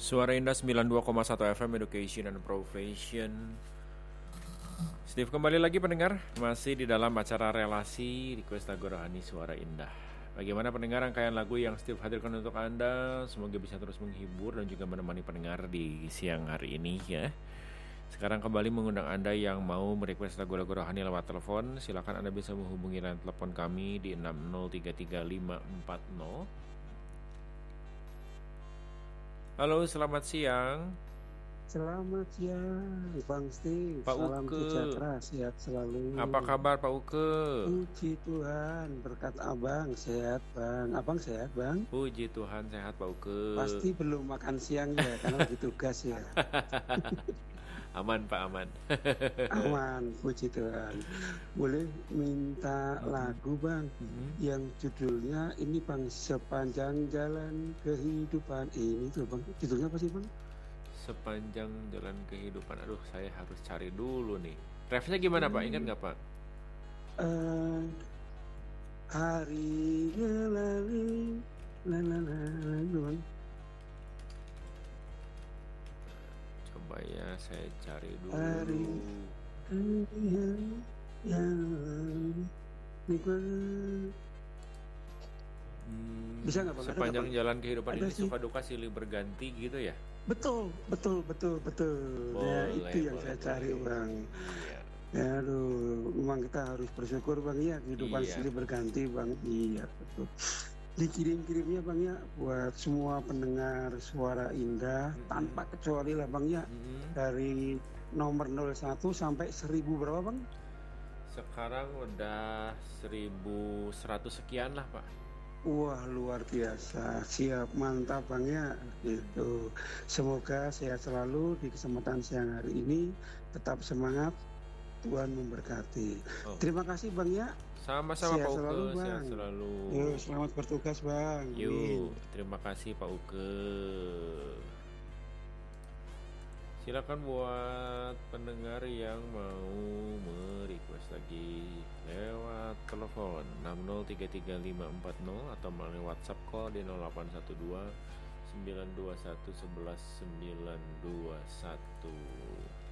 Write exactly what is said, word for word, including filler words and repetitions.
Suara Indah sembilan puluh dua koma satu F M Education and Profession. Steve kembali lagi pendengar, masih di dalam acara relasi Request Lagu Rohani Suara Indah. Bagaimana pendengar rangkaian lagu yang Steve hadirkan untuk Anda? Semoga bisa terus menghibur dan juga menemani pendengar di siang hari ini ya. Sekarang kembali mengundang Anda yang mau merequest lagu-lagu rohani lewat telepon. Silakan Anda bisa menghubungi line telepon kami di enam nol tiga tiga lima empat nol. Halo, selamat siang. Selamat siang, Bang Steve. Pak Salam Uke. sejahtera, sehat selalu. Apa kabar Pak Uke? Puji Tuhan, berkat Abang sehat, Bang. Abang sehat, Bang? Puji Tuhan sehat Pak Uke. Pasti belum makan siang ya, karena lagi tugas ya. Aman Pak, aman. Aman, puji Tuhan. Boleh minta lagu, Bang, Mhm. yang judulnya ini, Bang, Sepanjang Jalan Kehidupan. Ini tuh, Bang, judulnya apa sih, Bang? Sepanjang Jalan Kehidupan. Aduh, saya harus cari dulu nih. Refnya gimana Pak? Ingat nggak Pak? Eh, hari berlalu, la la la la, gitu, Bang. Coba ya, saya cari dulu. Hari kemudian yang nikmat. Hmm, Bisa nggak, Bang? Ada sepanjang nggak, Bang? jalan kehidupan Ada ini sih. suka duka silih berganti gitu ya? Betul, betul, betul, betul. Ya, Boleh, itu yang boleh, saya cari, boleh. Bang. Iya. Ya, aduh, memang kita harus bersyukur, Bang, ya, kehidupan Iya. silih berganti, Bang. Iya, betul. Dikirim-kirimnya, Bang, ya, buat semua pendengar Suara Indah, Mm-mm. tanpa kecuali lah, Bang, ya, Mm-mm. dari nomor nol satu sampai seribu berapa, Bang? Sekarang udah seribu seratus sekian lah Pak. Wah, luar biasa. Siap, mantap, Bang, ya. Gitu. Semoga sehat selalu di kesempatan siang hari ini. Tetap semangat. Tuhan memberkati. Oh. Terima kasih, Bang, ya. Sama-sama Sehat Pak Uke, selalu, sehat Bang. selalu. Yuk, selamat bertugas, Bang. Amin. Yuk, terima kasih Pak Uke. Silakan buat pendengar yang mau merequest lagi lewat telepon enam nol tiga tiga lima empat nol atau melalui WhatsApp call di nol delapan satu dua sembilan dua satu satu satu sembilan dua satu.